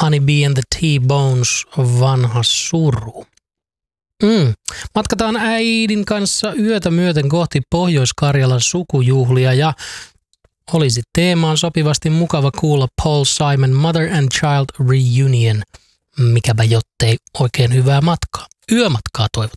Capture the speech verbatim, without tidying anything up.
Honey Bee and the T-Bones, Vanha suru. Mm. Matkataan äidin kanssa yötä myöten kohti Pohjois-Karjalan sukujuhlia ja olisi teemaan sopivasti mukava kuulla Paul Simon Mother and Child Reunion. Mikäpä jottei, oikein hyvää matkaa. Yömatkaa toivottavasti.